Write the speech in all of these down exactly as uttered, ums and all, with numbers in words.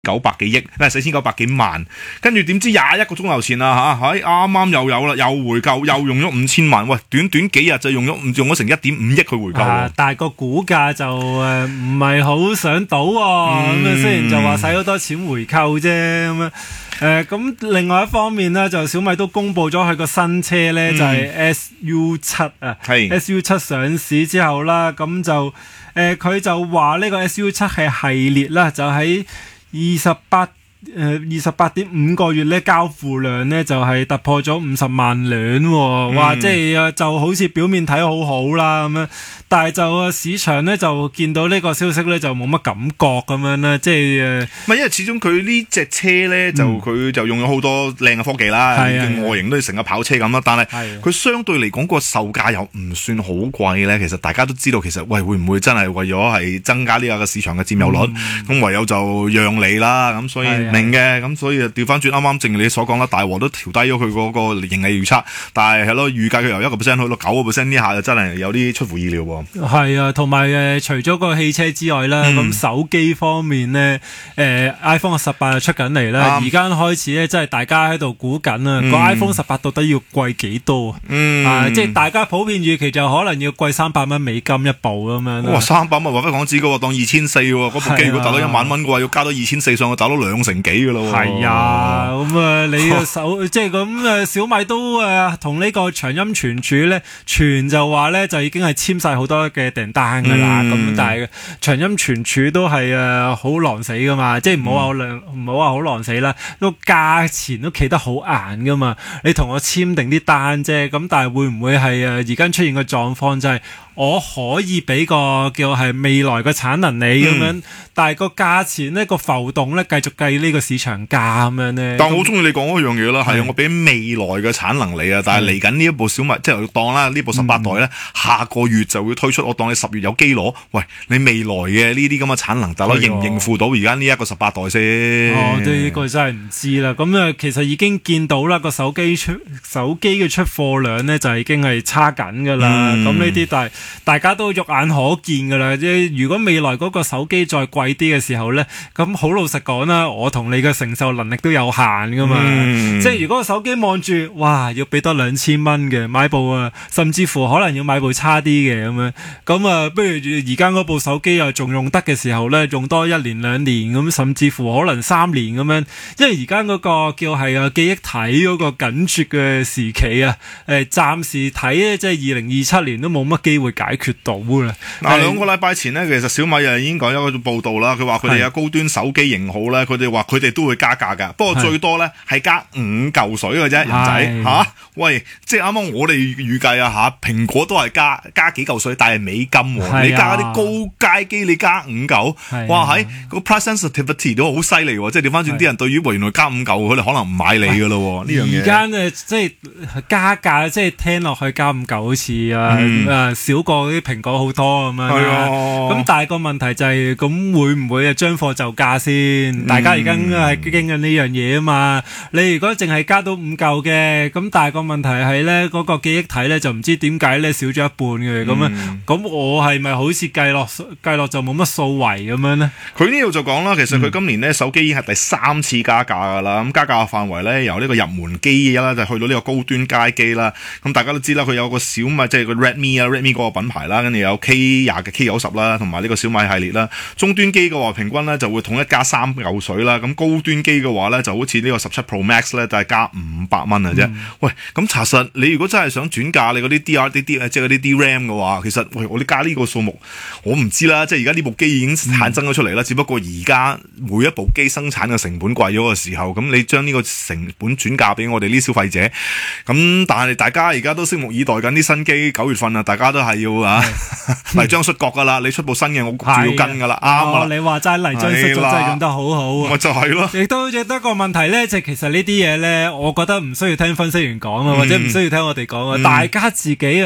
九百幾億，嗱四千九百幾萬，跟住點知廿一個鐘頭前啦吓，喺啱啱又有啦，又回購，又用咗五千萬，喂，短短幾日就用咗用咗成一點五億去回購， 啊，但係個股價就誒唔係好想賭喎，咁啊雖然就話使好多錢回購啫，咁啊誒咁另外一方面咧，就小米都公布咗佢個新車咧，嗯、就係 S U 七啊，S U 七上市之後啦，咁就誒佢、呃、就話呢個 S U 七係系列啦，就喺二十八誒二十八點五個月咧交付量咧就係、是、突破咗五十萬輛喎，哇！嗯、即係就好似表面睇好好啦咁樣，但係就市場咧就見到呢個消息咧就冇乜感覺咁樣啦，即係誒。唔係因為始終佢呢隻車咧就佢、嗯、就用咗好多靚嘅科技啦，嗯、外形都成個跑車咁啦，但係佢相對嚟講個售價又唔算好貴咧。其實大家都知道，其實喂會唔會真係為咗係增加呢個市場嘅佔有率，咁、嗯、唯有就讓你啦，咁所以。明嘅，咁所以調翻轉啱啱正如你所講啦，大和都調低咗佢嗰個盈利預測，但係係咯預計佢由一個 percent 去到九個 percent 呢下就真係有啲出乎意料喎。 係啊，同埋誒除咗個汽車之外啦，咁、嗯、手機方面咧，誒、呃、iPhone 十八就出緊嚟啦，而家、嗯、開始咧，即係大家喺度估緊啊，個、嗯、iPhone 十八到底要貴幾多？嗯，啊、即係大家普遍預期就可能要貴三百蚊美金一部咁樣。哇， 三百蚊話翻港紙嘅喎，當二千四喎，嗰部機如果打到一萬蚊嘅話，要加多二千四上去，打到兩成幾嘅咯。 係啊，咁啊，你個手即係咁誒，小米都誒同呢個長鑫存儲咧，傳就話咧就已經係簽晒好多嘅訂單噶啦。咁、嗯、但係長鑫存儲都係誒好狼死噶嘛，即係唔好話好狼，唔好話好狼死啦，個價錢都企得好硬噶嘛。你同我簽定啲單啫，咁但係會唔會係誒而家出現嘅狀況就係、是？我可以俾個叫係未來嘅產能你咁樣，嗯、但係個價錢呢個浮動咧繼續計呢個市場價咁樣咧。 但我好中意你講嗰樣嘢啦，係啊，我俾未來嘅產能你啊，但係嚟緊呢一部小米，即係當啦呢部十八代咧，嗯、下個月就會推出，我當你十月有機攞，喂，你未來嘅呢啲咁嘅產能，大佬應唔應付到而家呢一個十八代先？ 哦，呢個真係唔知啦。咁啊，其實已經見到啦，個手機出手機嘅出貨量咧就已經係差緊噶啦。咁呢啲但係。大家都肉眼可見噶啦，即係如果未來嗰個手機再貴啲嘅時候呢，咁好老實講啦，我同你嘅承受能力都有限噶嘛。嗯、即係如果個手機望住，哇，要俾多兩千蚊嘅買部啊，甚至乎可能要買部差啲嘅咁樣，咁啊，不如而家嗰部手機又仲用得嘅時候呢，用多一年兩年咁，甚至乎可能三年咁樣，因為而家嗰個叫係啊記憶體嗰個緊絀嘅時期啊，誒，暫時睇咧，即係二零二七年都冇乜機會解決到啦。 嗱，兩個禮拜前呢，其實小米啊已經講咗個報道啦，佢話佢哋有高端手機型號咧，佢哋話佢哋都會加價噶，不過最多咧係加五嚿水嘅啫，人仔吓、啊，喂，即係啱啱我哋預計啊吓，蘋果都係加加幾嚿水，但係美金喎，啊、你加啲高階機你加五嚿，啊、哇喺、個 price sensitivity 都好犀利喎，即係調翻轉啲人對於原來加五嚿佢哋可能唔買你噶咯呢樣嘢。而家誒即係加價，即係聽落去加五嚿好似啊、嗯、啊少過啲蘋果好多咁樣，咁、啊、但係個問題就係、是、咁會唔會啊將貨就價先？嗯、大家而家係傾緊呢樣嘢啊嘛。你如果淨係加到五嚿嘅，咁但係個問題係咧，嗰、那個記憶體咧就唔知點解咧少咗一半嘅咁啊。咁、嗯、我係咪好似計落計落就冇乜數圍咁樣咧？ 佢呢度就講啦，其實佢今年咧手機已經係第三次加價噶啦。咁加價嘅範圍咧由呢個入門機啦，就去到呢個高端階機啦。咁大家都知啦，佢有個小米即係個 Redmi 啊 ，Redmi 嗰個品牌啦，跟住有 K 廿嘅 K 九十啦，同埋呢個小米系列啦。中端機嘅話，平均咧就會統一加三嚿水啦。咁高端機嘅話咧，就好似呢個十七 Pro Max 咧，就係加五百蚊嘅啫。嗯、喂，咁查實你如果真係想轉嫁你嗰啲 D R D D 即係嗰啲 D RAM 嘅話，其實喂我哋加呢個數目，我唔知啦。即係而家呢部機已經產生咗出嚟啦，嗯、只不過而家每一部機生產嘅成本貴咗嘅時候，咁你將呢個成本轉嫁俾我哋呢消費者，咁但係大家而家都拭目以待緊啲新機，九月份啊，大家都係要啊泥漿摔角噶啦，你出部新嘅我焗住要跟噶啦，啱啊！ 你話齋泥漿摔角真係用得好好啊！ 咪就係咯， 亦都亦都一個問題咧，就係、其實呢啲嘢咧，我覺得唔需要聽分析員講啊，嗯、或者唔需要聽我哋講啊，嗯、大家自己啊。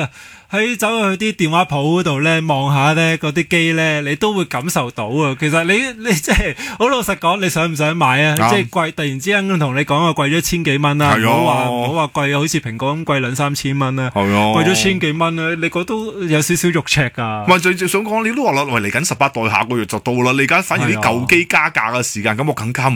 喺走去啲電話鋪嗰度咧望下咧嗰啲機咧，你都會感受到啊。其實你你即係好老實講，你想唔想買啊？即係貴，突然之間咁同你講話貴咗千幾蚊啦，唔好話唔好話貴，好似蘋果咁貴兩三千蚊啦，貴咗千幾蚊啦，你覺得有少少肉赤噶。 唔係，最最想講，你都話啦，喂，嚟緊十八代下個月就到啦，你而家反而啲舊機加價嘅時間，咁我更加